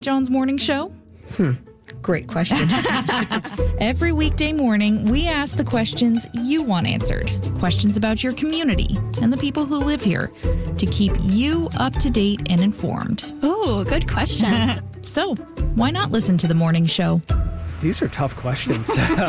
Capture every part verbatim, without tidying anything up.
John's Morning Show? Hmm. Great question. Every weekday morning, we ask the questions you want answered. Questions about your community and the people who live here to keep you up to date and informed. Oh, good questions. So, why not listen to the morning show? These are tough questions.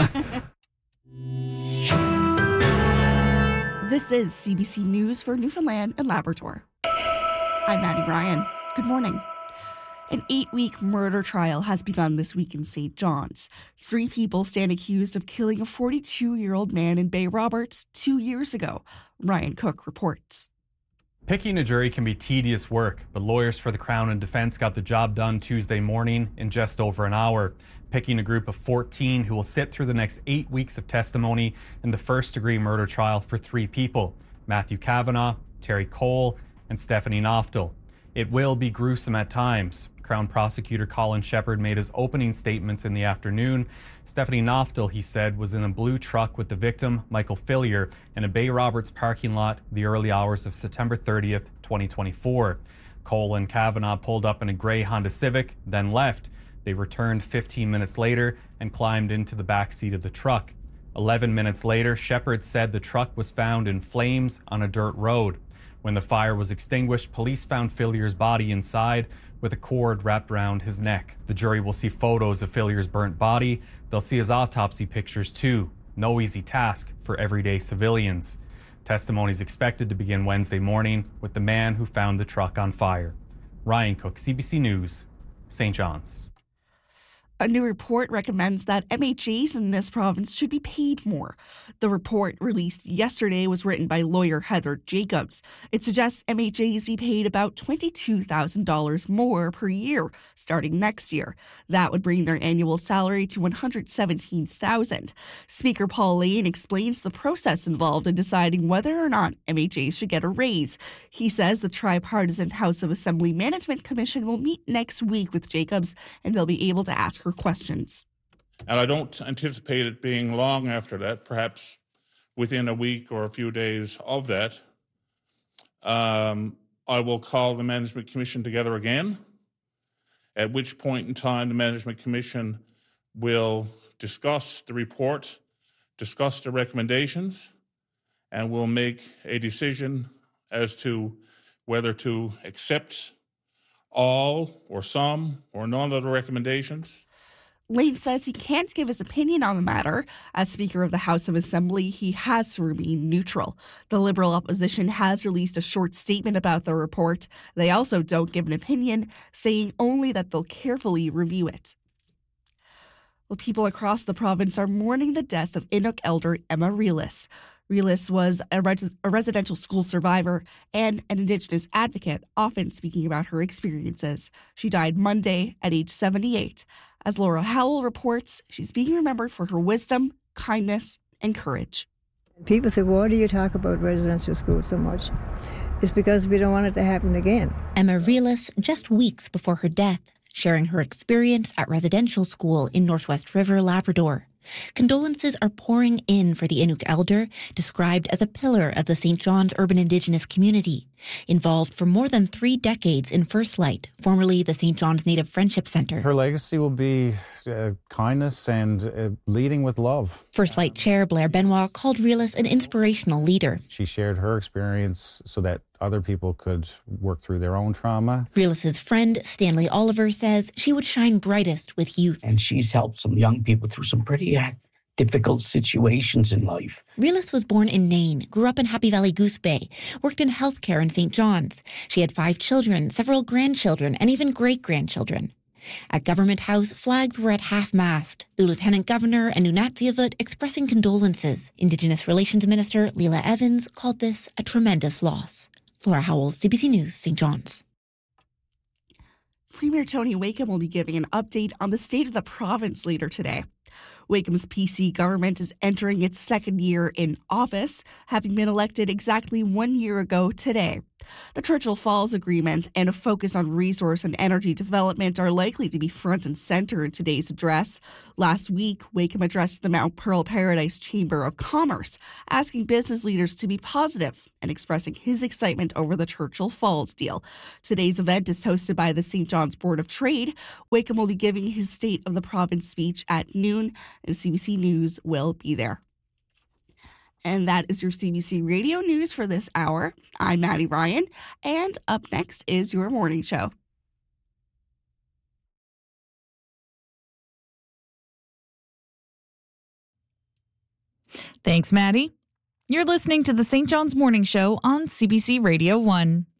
This is C B C News for Newfoundland and Labrador. I'm Maddie Ryan. Good morning. An eight-week murder trial has begun this week in Saint John's. Three people stand accused of killing a forty-two-year-old man in Bay Roberts two years ago. Ryan Cook reports. Picking a jury can be tedious work, but lawyers for the Crown and Defence got the job done Tuesday morning in just over an hour, picking a group of fourteen who will sit through the next eight weeks of testimony in the first-degree murder trial for three people, Matthew Kavanagh, Terry Cole, and Stephanie Knoftel. It will be gruesome at times. Crown Prosecutor Colin Shepherd made his opening statements in the afternoon. Stephanie Knoftel, he said, was in a blue truck with the victim, Michael Fillier, in a Bay Roberts parking lot the early hours of September thirtieth, twenty twenty-four. Cole and Kavanagh pulled up in a grey Honda Civic, then left. They returned fifteen minutes later and climbed into the back seat of the truck. eleven minutes later, Shepherd said the truck was found in flames on a dirt road. When the fire was extinguished, police found Fillier's body inside with a cord wrapped around his neck. The jury will see photos of Fillier's burnt body. They'll see his autopsy pictures too. No easy task for everyday civilians. Testimony is expected to begin Wednesday morning with the man who found the truck on fire. Ryan Cook, C B C News, Saint John's. A new report recommends that M H As in this province should be paid more. The report released yesterday was written by lawyer Heather Jacobs. It suggests M H As be paid about twenty-two thousand dollars more per year starting next year. That would bring their annual salary to one hundred seventeen thousand dollars. Speaker Paul Lane explains the process involved in deciding whether or not M H As should get a raise. He says the tripartisan House of Assembly Management Commission will meet next week with Jacobs and they'll be able to ask her questions. And I don't anticipate it being long after that, perhaps within a week or a few days of that. Um, I will call the Management Commission together again, at which point in time the Management Commission will discuss the report, discuss the recommendations, and will make a decision as to whether to accept all or some or none of the recommendations. Lane says he can't give his opinion on the matter. As Speaker of the House of Assembly, he has to remain neutral. The Liberal opposition has released a short statement about the report. They also don't give an opinion, saying only that they'll carefully review it. Well, people across the province are mourning the death of Inuk elder Emma Relis. Relis was a, res- a residential school survivor and an Indigenous advocate, often speaking about her experiences. She died Monday at age seventy-eight. As Laura Howell reports, she's being remembered for her wisdom, kindness, and courage. People say, why do you talk about residential schools so much? It's because we don't want it to happen again. Emma Relis, just weeks before her death, sharing her experience at residential school in Northwest River, Labrador. Condolences are pouring in for the Inuk elder, described as a pillar of the Saint John's urban Indigenous community, involved for more than three decades in First Light, formerly the Saint John's Native Friendship Centre. Her legacy will be uh, kindness and uh, leading with love. First Light Chair Blair Benoit called Relis an inspirational leader. She shared her experience so that other people could work through their own trauma. Relis's friend, Stanley Oliver, says she would shine brightest with youth. And she's helped some young people through some pretty uh, difficult situations in life. Relis was born in Nain, grew up in Happy Valley Goose Bay, worked in healthcare in Saint John's. She had five children, several grandchildren, and even great-grandchildren. At Government House, flags were at half-mast, the Lieutenant Governor and Nunatsiavut expressing condolences. Indigenous Relations Minister Leila Evans called this a tremendous loss. Laura Howell, C B C News, Saint John's. Premier Tony Wakeham will be giving an update on the state of the province later today. Wakeham's P C government is entering its second year in office, having been elected exactly one year ago today. The Churchill Falls Agreement and a focus on resource and energy development are likely to be front and center in today's address. Last week, Wakeham addressed the Mount Pearl Paradise Chamber of Commerce, asking business leaders to be positive and expressing his excitement over the Churchill Falls deal. Today's event is hosted by the Saint John's Board of Trade. Wakeham will be giving his State of the Province speech at noon, and C B C News will be there. And that is your C B C Radio News for this hour. I'm Maddie Ryan, and up next is your morning show. Thanks, Maddie. You're listening to the Saint John's Morning Show on C B C Radio one.